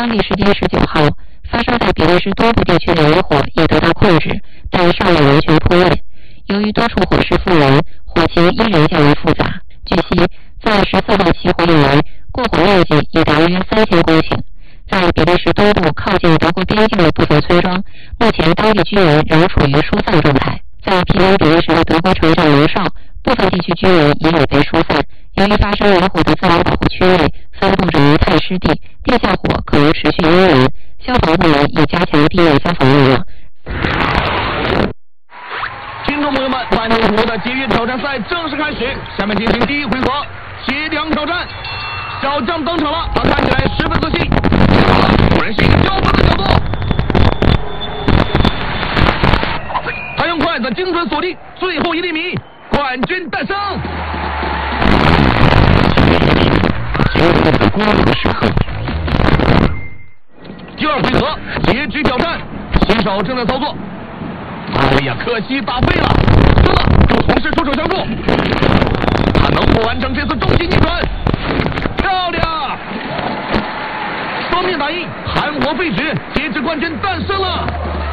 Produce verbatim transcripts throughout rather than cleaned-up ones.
当地时间十九号，发生在比利时东部地区的野火已得到控制，但尚未完全扑灭。由于多处火势复燃，火情依然较为复杂。据悉，在十四号起火以来，过火面积已达约三千公顷。在比利时东部靠近德国边境的部分村庄，目前当地居民仍处于疏散状态。在毗邻比利时的德国城镇卢绍，部分地区居民已已被疏散。由于发生野火的自然保护区内分布着泥炭湿地，地下火可能持续阴年。消防部门已加强地面消防力量。 听众朋友们，万能火的节约挑战赛正式开始，下面进行第一回合协调挑战。小将登场了，他看起来十分自信，突然是一个交锋的角度，他用筷子精准锁定最后一厘米，冠军诞生。第二回合截肢挑战，新手正在操作。哎呀，可惜打废了，输了，祝同事出手相助。他能否完成这次终极逆转？漂亮！双面打印，含火废纸，截肢冠军诞生了。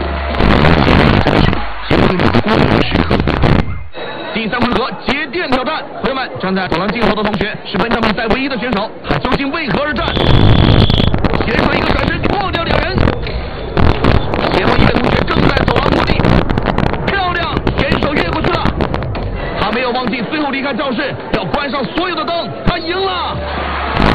第三回合节电挑战，朋友们，站在走廊尽头的同学是本场比赛唯一的选手，他究竟为何而战？先上一个转身，